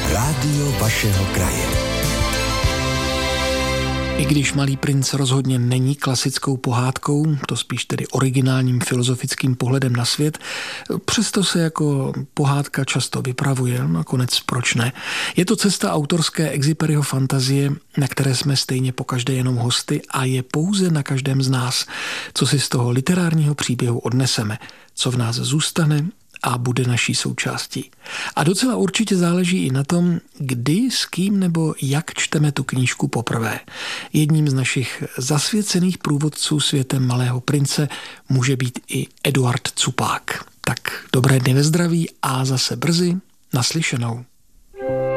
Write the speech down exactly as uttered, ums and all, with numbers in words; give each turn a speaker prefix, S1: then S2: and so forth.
S1: Rádio vašeho kraje.
S2: I když Malý princ rozhodně není klasickou pohádkou, to spíš tedy originálním filozofickým pohledem na svět, přesto se jako pohádka často vypravuje, nakonec proč ne. Je to cesta autorské Exuperyho fantazie, na které jsme stejně pokaždé jenom hosty a je pouze na každém z nás, co si z toho literárního příběhu odneseme, co v nás zůstane a bude naší součástí. A docela určitě záleží i na tom, kdy, s kým nebo jak čteme tu knížku poprvé. Jedním z našich zasvěcených průvodců světem Malého prince může být i Eduard Cupák. Tak dobré dny ve zdraví a zase brzy naslyšenou.